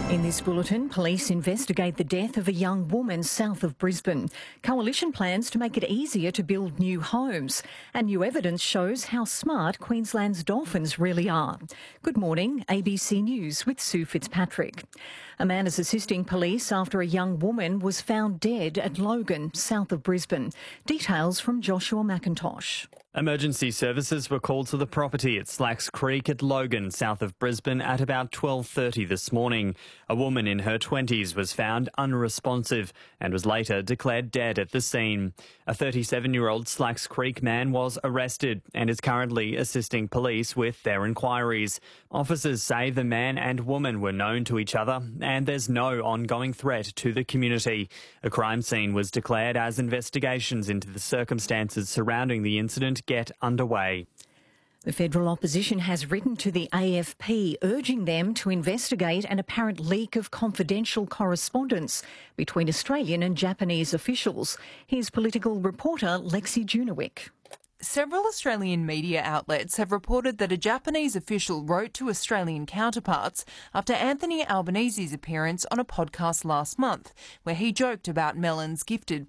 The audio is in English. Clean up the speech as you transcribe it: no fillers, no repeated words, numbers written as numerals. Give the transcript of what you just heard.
In this bulletin, police investigate the death of a young woman south of Brisbane. Coalition plans to make it easier to build new homes. And new evidence shows how smart Queensland's dolphins really are. Good morning, ABC News with Sue Fitzpatrick. A man is assisting police after a young woman was found dead at Logan, south of Brisbane. Details from Joshua McIntosh. Emergency services were called to the property at Slacks Creek at Logan, south of Brisbane, at about 12:30 this morning. A woman in her 20s was found unresponsive and was later declared dead at the scene. A 37-year-old Slacks Creek man was arrested and is currently assisting police with their inquiries. Officers say the man and woman were known to each other and there's no ongoing threat to the community. A crime scene was declared as investigations into the circumstances surrounding the incident get underway. The federal opposition has written to the AFP urging them to investigate an apparent leak of confidential correspondence between Australian and Japanese officials. Here's political reporter Lexi Junowick. Several Australian media outlets have reported that a Japanese official wrote to Australian counterparts after Anthony Albanese's appearance on a podcast last month, where he joked about Mellon's gifted